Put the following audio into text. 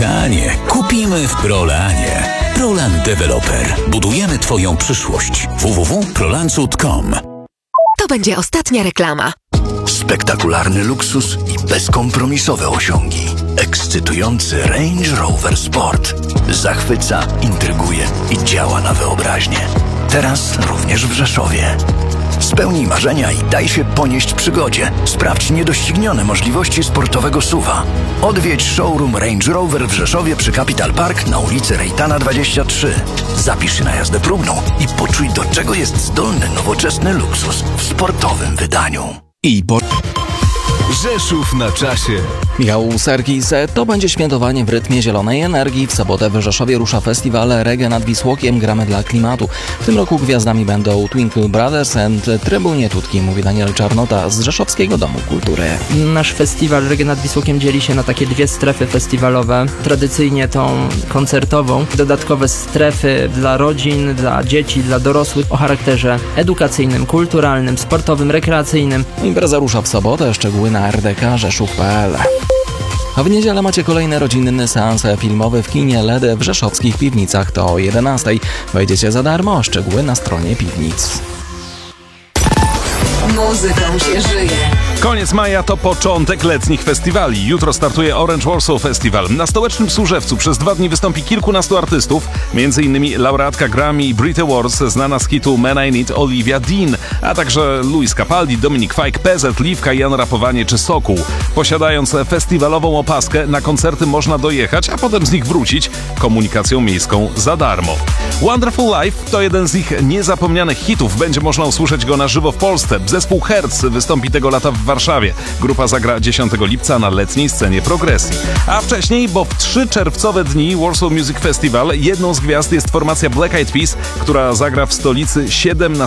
Mieszkanie kupimy w Prolanie. Prolan Developer. Budujemy Twoją przyszłość. www.prolancut.com. To będzie ostatnia reklama. Spektakularny luksus i bezkompromisowe osiągi. Ekscytujący Range Rover Sport. Zachwyca, intryguje i działa na wyobraźnię. Teraz również w Rzeszowie. Spełnij marzenia i daj się ponieść przygodzie. Sprawdź niedoścignione możliwości sportowego SUV-a. Odwiedź showroom Range Rover w Rzeszowie przy Capital Park na ulicy Rejtana 23. Zapisz się na jazdę próbną i poczuj, do czego jest zdolny nowoczesny luksus w sportowym wydaniu. Rzeszów na czasie. Michał Serkis, to będzie świętowanie w rytmie zielonej energii. W sobotę w Rzeszowie rusza festiwal Reggae nad Wisłokiem. Gramy dla klimatu. W tym roku gwiazdami będą Twinkle Brothers and Trybunie Tutki, mówi Daniel Czarnota z Rzeszowskiego Domu Kultury. Nasz festiwal Reggae nad Wisłokiem dzieli się na takie dwie strefy festiwalowe. Tradycyjnie tą koncertową, dodatkowe strefy dla rodzin, dla dzieci, dla dorosłych o charakterze edukacyjnym, kulturalnym, sportowym, rekreacyjnym. Impreza rusza w sobotę, szczegóły na rdk.rzeszów.pl. A w niedzielę macie kolejny rodzinny seans filmowy w kinie LED w rzeszowskich Piwnicach. To o 11:00. Wejdziecie za darmo, szczegóły na stronie Piwnic. Muzyką się żyje. Koniec maja to początek letnich festiwali. Jutro startuje Orange Warsaw Festival. Na stołecznym Służewcu przez 2 dni wystąpi kilkunastu artystów, m.in. laureatka Grammy i Brit Awards, znana z hitu Man I Need Olivia Dean, a także Luis Capaldi, Dominik Fike, PZ, Liwka, Jan Rapowanie czy Sokół. Posiadając festiwalową opaskę, na koncerty można dojechać, a potem z nich wrócić komunikacją miejską za darmo. Wonderful Life to jeden z ich niezapomnianych hitów. Będzie można usłyszeć go na żywo w Polsce. Zespół Hertz wystąpi tego lata w Warszawie. Grupa zagra 10 lipca na letniej scenie Progresji. A wcześniej, bo w 3 czerwcowe dni Warsaw Music Festival, jedną z gwiazd jest formacja Black Eyed Peas, która zagra w stolicy 7